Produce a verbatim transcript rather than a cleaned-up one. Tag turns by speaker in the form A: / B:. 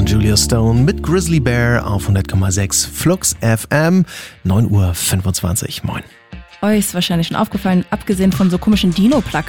A: Julia Stone mit Grizzly Bear auf hundert Komma sechs Flux F M, neun Uhr fünfundzwanzig. Moin.
B: Euch ist wahrscheinlich schon aufgefallen, abgesehen von so komischen Dino-Plakaten,